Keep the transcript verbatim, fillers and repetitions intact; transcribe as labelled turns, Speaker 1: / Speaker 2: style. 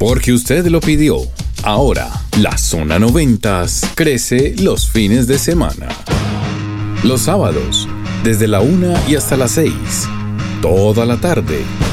Speaker 1: Porque usted lo pidió. Ahora, la Zona noventas crece los fines de semana. Los sábados, desde la una y hasta las seis. Toda la tarde,